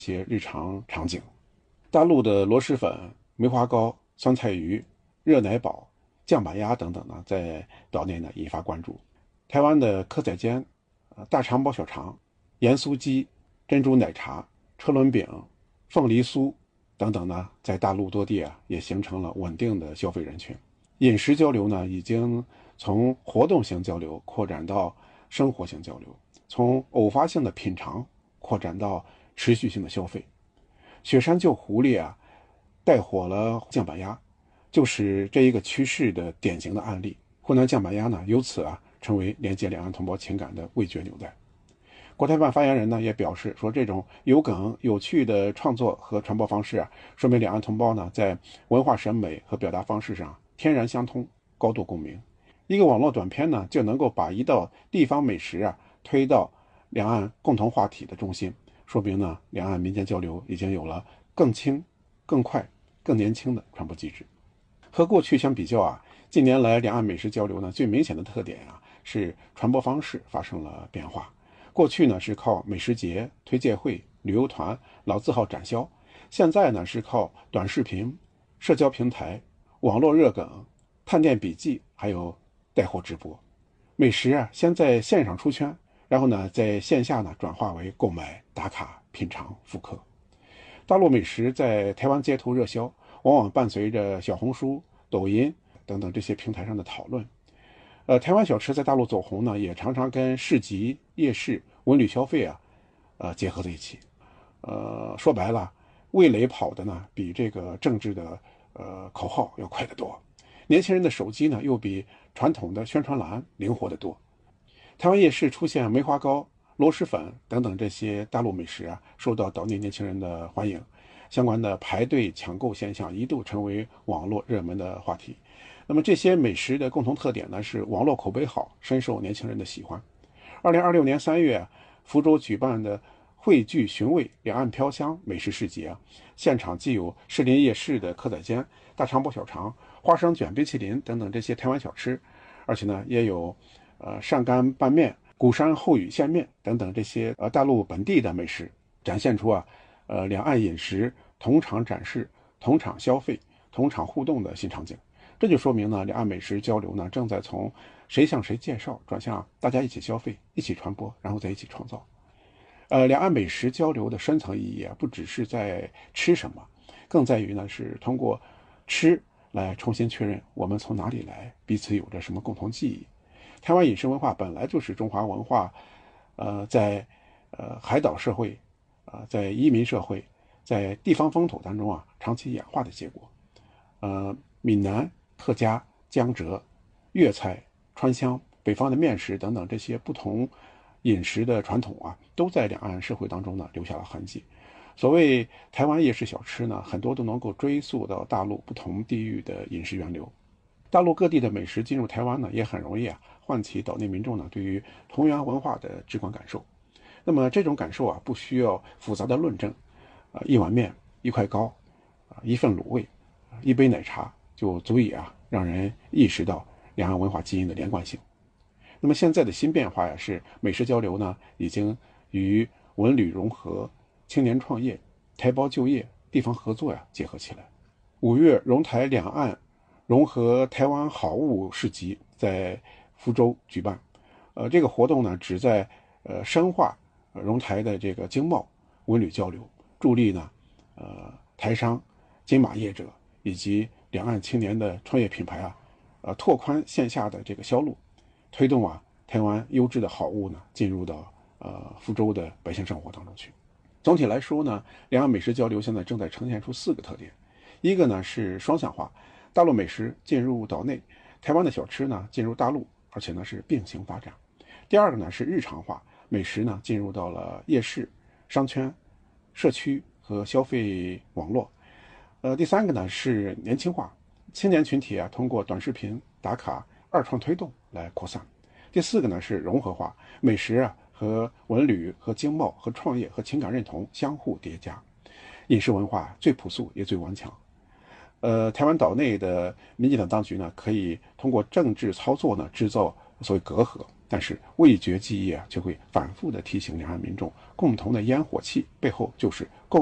些日常场景。大陆的螺蛳粉、梅花糕、酸菜鱼、热奶堡、酱板鸭等等呢，在岛内呢引发关注。台湾的蚵仔煎、大肠包小肠、盐酥鸡、珍珠奶茶、车轮饼、凤梨酥等等呢，在大陆多地也形成了稳定的消费人群。饮食交流呢，已经从活动型交流扩展到生活型交流，从偶发性的品尝扩展到持续性的消费。雪山救狐狸带火了酱板鸭，就是这一个趋势的典型的案例。湖南酱板鸭呢，由此成为连接两岸同胞情感的味觉纽带。国台办发言人呢也表示说，这种有梗有趣的创作和传播方式说明两岸同胞呢在文化审美和表达方式上天然相通，高度共鸣。一个网络短片呢就能够把一道地方美食推到两岸共同话题的中心，说明呢两岸民间交流已经有了更轻、更快、更年轻的传播机制。和过去相比较近年来两岸美食交流呢最明显的特点是传播方式发生了变化。过去呢是靠美食节、推介会、旅游团、老字号展销，现在呢是靠短视频、社交平台、网络热梗、探店笔记，还有带货直播。美食先在线上出圈，然后呢在线下呢转化为购买、打卡、品尝、复刻。大陆美食在台湾街头热销，往往伴随着小红书、抖音等等这些平台上的讨论。台湾小吃在大陆走红呢，也常常跟市集、夜市、文旅消费结合在一起。说白了，味蕾跑的呢比这个政治的口号要快得多。年轻人的手机呢又比传统的宣传栏灵活得多。台湾夜市出现梅花糕、螺蛳粉等等这些大陆美食受到岛内年轻人的欢迎，相关的排队抢购现象一度成为网络热门的话题。那么这些美食的共同特点呢是网络口碑好，深受年轻人的喜欢。2026年3月福州举办的汇聚寻味两岸飘香美食市集现场既有士林夜市的蚵仔煎、大肠包小肠、花生卷冰淇淋等等这些台湾小吃，而且呢也有上干拌面、鼓山后雨馅面等等这些大陆本地的美食，展现出两岸饮食同场展示、同场消费、同场互动的新场景。这就说明呢，两岸美食交流呢正在从谁向谁介绍转向大家一起消费、一起传播，然后再一起创造。两岸美食交流的深层意义不只是在吃什么，更在于呢是通过吃来重新确认我们从哪里来，彼此有着什么共同记忆。台湾饮食文化本来就是中华文化在海岛社会在移民社会在地方风土当中长期演化的结果。闽南、客家、江浙、粤菜、川湘、北方的面食等等这些不同饮食的传统都在两岸社会当中呢留下了痕迹。所谓台湾夜市小吃呢，很多都能够追溯到大陆不同地域的饮食源流。大陆各地的美食进入台湾呢，也很容易唤起岛内民众呢对于同源文化的直观感受。那么这种感受不需要复杂的论证，一碗面、一块糕、一份卤味、一杯奶茶就足以让人意识到两岸文化基因的连贯性。那么现在的新变化是美食交流呢已经与文旅融合、青年创业、台胞就业、地方合作结合起来。5月融台两岸融合台湾好物市集在福州举办。这个活动呢旨在深化融台的这个经贸文旅交流，助力呢台商、金马业者以及两岸青年的创业品牌拓宽线下的这个销路，推动台湾优质的好物呢进入到福州的百姓生活当中去。总体来说呢，两岸美食交流现在正在呈现出4个特点。一个呢是双向化，大陆美食进入岛内，台湾的小吃呢进入大陆，而且呢是并行发展。第二个呢是日常化，美食呢进入到了夜市、商圈、社区和消费网络。第三个呢是年轻化，青年群体通过短视频、打卡、二创推动来扩散。第4个呢是融合化，美食和文旅和经贸和创业和情感认同相互叠加。饮食文化最朴素也最顽强。台湾岛内的民进党当局呢可以通过政治操作呢制造所谓隔阂， 但是味觉记忆却会反复的提醒两岸民众，共同的烟火气背后就是共